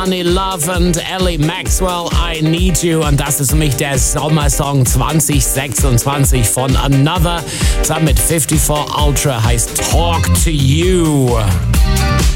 Honey Love und Ellie Maxwell, I Need You. Und das ist für mich der Sommersong 2026 von Another. Zusammen mit 54 Ultra heißt Talk to You.